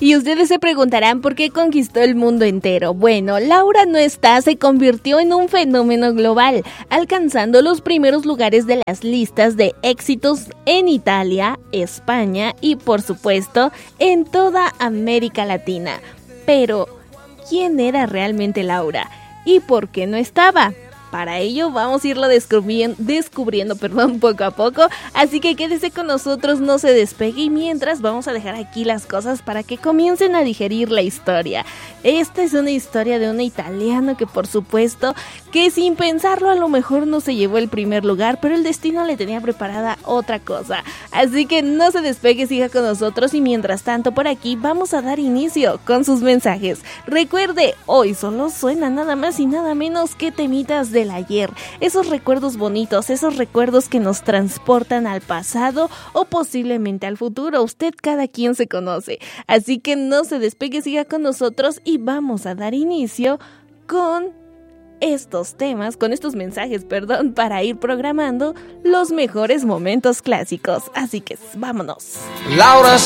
Y ustedes se preguntarán por qué conquistó el mundo entero. Bueno, Laura no está, se convirtió en un fenómeno global, alcanzando los primeros lugares de las listas de éxitos en Italia, España y, por supuesto, en toda América Latina. Pero, ¿quién era realmente Laura? ¿Y por qué no estaba? Para ello vamos a irlo descubriendo poco a poco, así que quédese con nosotros, no se despegue, y mientras vamos a dejar aquí las cosas para que comiencen a digerir la historia. Esta es una historia de una italiana que, por supuesto, que sin pensarlo a lo mejor no se llevó el primer lugar, pero el destino le tenía preparada otra cosa. Así que no se despegue, siga con nosotros, y mientras tanto por aquí vamos a dar inicio con sus mensajes. Recuerde, hoy solo suena nada más y nada menos que temitas del ayer, esos recuerdos bonitos, esos recuerdos que nos transportan al pasado o posiblemente al futuro. Usted, cada quien se conoce, así que no se despegue, siga con nosotros y vamos a dar inicio con estos mensajes, para ir programando los mejores momentos clásicos. Así que vámonos. Laura